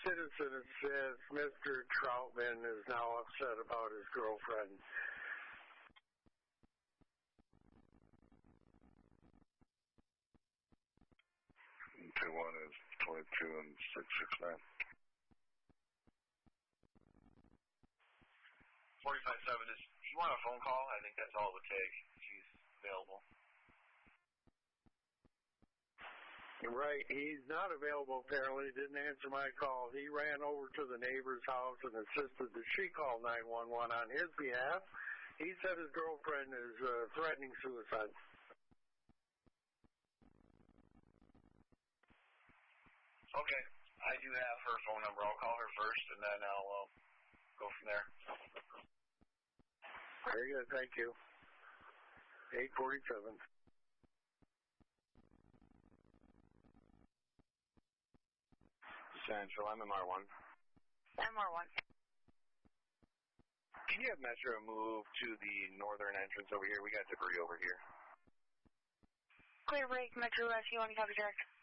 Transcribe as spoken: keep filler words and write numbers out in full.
citizen says Mister Troutman is now upset about his girlfriend. two one is twenty-two and six six nine. forty-five seven is, you want a phone call? I think that's all it would take if he's available. Right, he's not available apparently, didn't answer my call. He ran over to the neighbor's house and insisted that she call nine one one on his behalf. He said his girlfriend is uh, threatening suicide. Okay, I do have her phone number. I'll call her first and then I'll uh, go from there. Very good, thank you. eight forty-seven. Central, M M R one. M R one. Can you have Metro move to the northern entrance over here? We got debris over here. Clear break, Metro S, you want to copy direct?